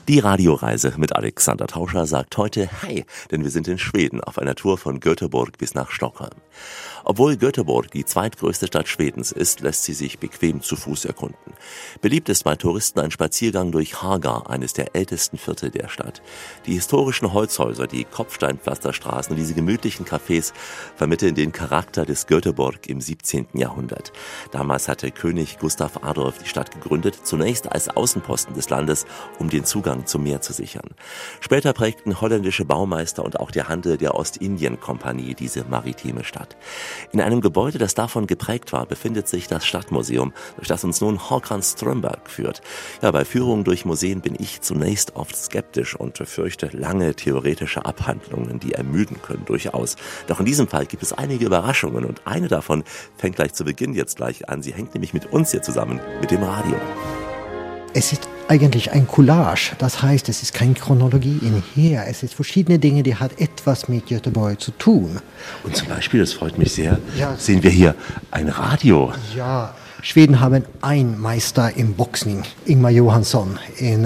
Die Radioreise mit Alexander Tauscher sagt heute Hi, denn wir sind in Schweden auf einer Tour von Göteborg bis nach Stockholm. Obwohl Göteborg die zweitgrößte Stadt Schwedens ist, lässt sie sich bequem zu Fuß erkunden. Beliebt ist bei Touristen ein Spaziergang durch Haga, eines der ältesten Viertel der Stadt. Die historischen Holzhäuser, die Kopfsteinpflasterstraßen und diese gemütlichen Cafés vermitteln den Charakter des Göteborg im 17. Jahrhundert. Damals hatte König Gustav Adolf die Stadt gegründet, zunächst als Außenposten des Landes, um den Zugang zum Meer zu sichern. Später prägten holländische Baumeister und auch der Handel der Ostindien-Kompanie diese maritime Stadt. In einem Gebäude, das davon geprägt war, befindet sich das Stadtmuseum, durch das uns nun Håkan Strömberg führt. Ja, bei Führungen durch Museen bin ich zunächst oft skeptisch und fürchte lange theoretische Abhandlungen, die ermüden können, durchaus. Doch in diesem Fall gibt es einige Überraschungen und eine davon fängt gleich zu Beginn jetzt gleich an. Sie hängt nämlich mit uns hier zusammen, mit dem Radio. Es ist eigentlich ein Collage, das heißt, es ist keine Chronologie in hier. Es ist verschiedene Dinge, die hat etwas mit Göteborg zu tun. Und zum Beispiel, das freut mich sehr, sehen wir hier ein Radio. Ja, Schweden haben einen Meister im Boxing, Ingmar Johansson, in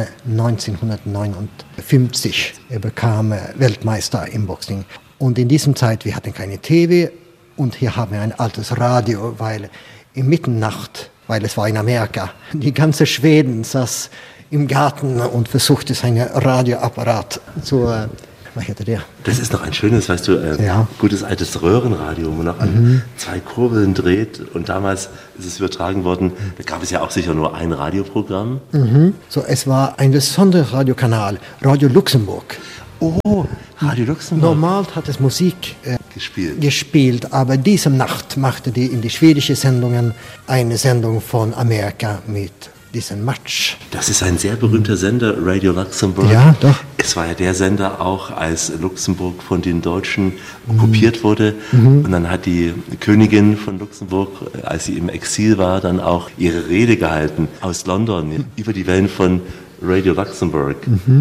1959. Er bekam Weltmeister im Boxing. Und in diesem Zeit, wir hatten keine TV und hier haben wir ein altes Radio, weil in Mitternacht, weil es war in Amerika, die ganze Schweden saß im Garten und versuchte seinen Radioapparat zu, was hätte der? Das ist noch ein schönes, weißt du, gutes altes Röhrenradio, wo man noch an 2 Kurbeln dreht und damals ist es übertragen worden, da gab es ja auch sicher nur ein Radioprogramm. So, es war ein besonderer Radiokanal, Radio Luxemburg. Oh, Radio Luxemburg. Normal hat es Musik gespielt, aber diese Nacht machte die in die schwedische Sendungen eine Sendung von Amerika mit diesem Match. Das ist ein sehr berühmter Sender, Radio Luxemburg. Ja, doch. Es war ja der Sender auch, als Luxemburg von den Deutschen okkupiert wurde. Und dann hat die Königin von Luxemburg, als sie im Exil war, dann auch ihre Rede gehalten aus London über die Wellen von Radio Luxemburg.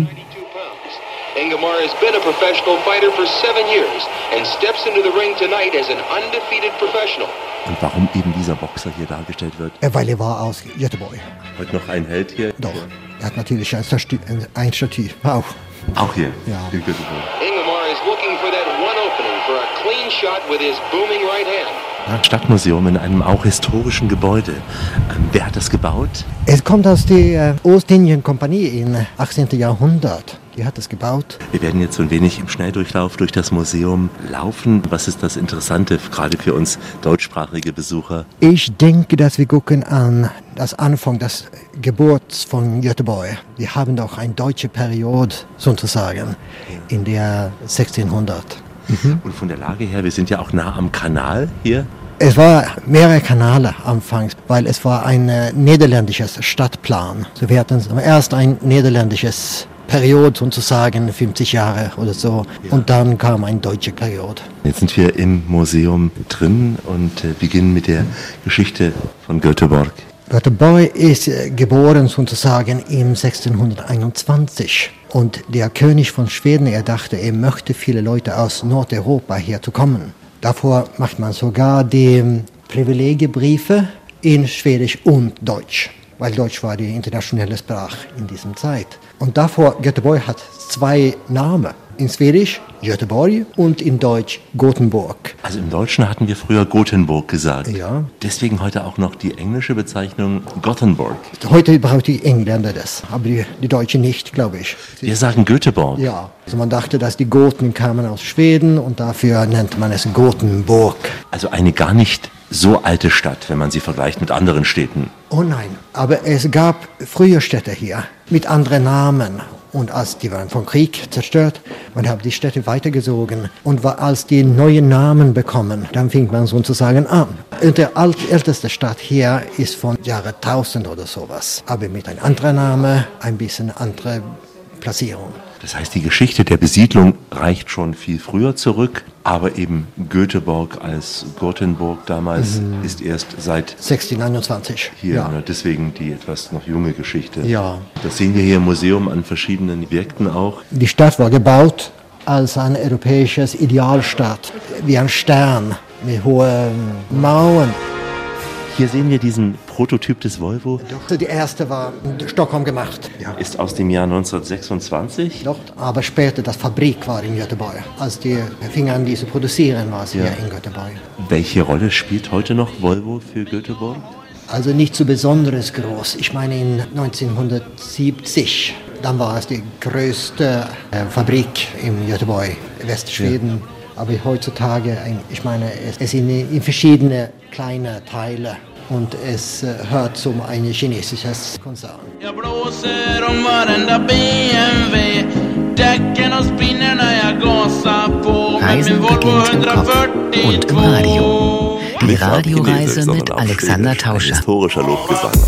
Ingmar has been a professional fighter for 7 years and steps into the ring tonight as an undefeated professional. Und warum eben dieser Boxer hier dargestellt wird? Weil er war aus Göteborg. Heute noch ein Held hier? Doch, er hat natürlich ein Statue. Auch hier? Ja. In Göteborg. Ingmar is looking for that one opening for a clean shot with his booming right hand. Stadtmuseum in einem auch historischen Gebäude. Wer hat das gebaut? Es kommt aus der Ostindien-Kompanie im 18. Jahrhundert. Die hat es gebaut. Wir werden jetzt so ein wenig im Schnelldurchlauf durch das Museum laufen. Was ist das Interessante, gerade für uns deutschsprachige Besucher? Ich denke, dass wir gucken an das Anfang des Geburts von Göteborg. Wir haben doch eine deutsche Periode sozusagen in der 1600. Und von der Lage her, wir sind ja auch nah am Kanal hier. Es war mehrere Kanäle anfangs, weil es war ein niederländisches Stadtplan. So wir hatten erst ein niederländisches Periode sozusagen, 50 Jahre oder so. Ja. Und dann kam eine deutsche Periode. Jetzt sind wir im Museum drin und beginnen mit der Geschichte von Göteborg. Göteborg ist geboren sozusagen im 1621 und der König von Schweden, er dachte, er möchte viele Leute aus Nordeuropa hier zu kommen. Davor macht man sogar die Privilegiebriefe in Schwedisch und Deutsch, weil Deutsch war die internationale Sprache in dieser Zeit. Und davor, Göteborg hat 2 Namen. In Schwedisch Göteborg und in Deutsch Gothenburg. Also im Deutschen hatten wir früher Gothenburg gesagt. Ja. Deswegen heute auch noch die englische Bezeichnung Gothenburg. Heute brauchen die Engländer das, aber die Deutschen nicht, glaube ich. Wir sagen Göteborg. Ja, also man dachte, dass die Goten kamen aus Schweden und dafür nennt man es Gothenburg. Also eine gar nicht so alte Stadt, wenn man sie vergleicht mit anderen Städten. Oh nein, aber es gab früher Städte hier mit anderen Namen. Und als die waren vom Krieg zerstört, man hat die Städte weitergezogen. Und als die neuen Namen bekommen, dann fing man sozusagen an. Und die älteste Stadt hier ist von Jahre 1000 oder sowas. Aber mit einem anderen Namen, ein bisschen andere Platzierung. Das heißt, die Geschichte der Besiedlung reicht schon viel früher zurück, aber eben Göteborg als Gothenburg damals ist erst seit 1621 hier. Ja. Deswegen die etwas noch junge Geschichte. Ja. Das sehen wir hier im Museum an verschiedenen Objekten auch. Die Stadt war gebaut als eine europäische Idealstadt, wie ein Stern mit hohen Mauern. Hier sehen wir diesen Prototyp des Volvo. Die erste war in Stockholm gemacht. Ja. Ist aus dem Jahr 1926. Doch, aber später das Fabrik war in Göteborg. Als die fingen an, die zu produzieren, war es hier in Göteborg. Welche Rolle spielt heute noch Volvo für Göteborg? Also nicht so besonders groß. Ich meine in 1970, dann war es die größte Fabrik in Göteborg, Westschweden. Ja. Aber heutzutage, ich meine, es sind in verschiedene kleine Teile und es hört zum ein chinesisches Konzern. Jag blåser om varenda BMW, däcken och spinner när jag gasar på. Reisen beginnt im Kopf und im Radio. Die Radioreise mit Alexander Tauscher. Historischer Lobgesang.